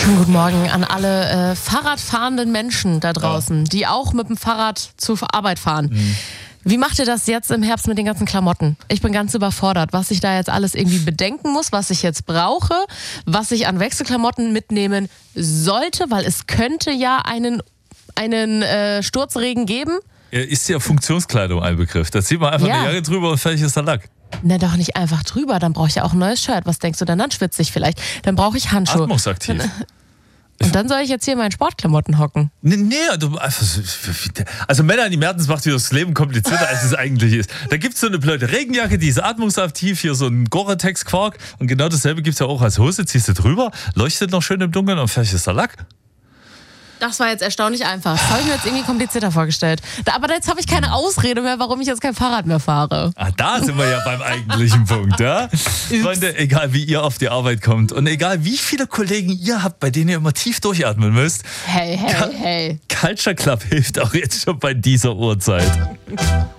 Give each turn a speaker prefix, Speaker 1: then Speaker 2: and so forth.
Speaker 1: Schönen guten Morgen an alle Fahrradfahrenden Menschen da draußen, die auch mit dem Fahrrad zur Arbeit fahren. Wie macht ihr das jetzt im Herbst mit den ganzen Klamotten? Ich bin ganz überfordert, was ich da jetzt alles irgendwie bedenken muss, was ich jetzt brauche, was ich an Wechselklamotten mitnehmen sollte, weil es könnte ja einen Sturzregen geben.
Speaker 2: Ist ja Funktionskleidung ein Begriff. Da zieht man einfach eine Jacke drüber und fertig ist der Lack.
Speaker 1: Na, doch nicht einfach drüber, dann brauche ich ja auch ein neues Shirt. Was denkst du denn? Dann schwitze ich vielleicht. Dann brauche ich Handschuhe.
Speaker 2: Atmungsaktiv.
Speaker 1: Und dann soll ich jetzt hier in meinen Sportklamotten hocken.
Speaker 2: Nee, also Melanie Mertens macht wieder das Leben komplizierter, als es eigentlich ist. Da gibt es so eine blöde Regenjacke, die ist atmungsaktiv, hier so ein Gore-Tex-Quark. Und genau dasselbe gibt es ja auch als Hose, ziehst du drüber, leuchtet noch schön im Dunkeln und fertig ist der Lack.
Speaker 1: Das war jetzt erstaunlich einfach. Das habe ich mir jetzt irgendwie komplizierter vorgestellt. Aber jetzt habe ich keine Ausrede mehr, warum ich jetzt kein Fahrrad mehr fahre.
Speaker 2: Da sind wir ja beim eigentlichen Punkt. Ja? Freunde, egal wie ihr auf die Arbeit kommt und egal wie viele Kollegen ihr habt, bei denen ihr immer tief durchatmen müsst.
Speaker 1: Hey.
Speaker 2: Culture Club hilft auch jetzt schon bei dieser Uhrzeit.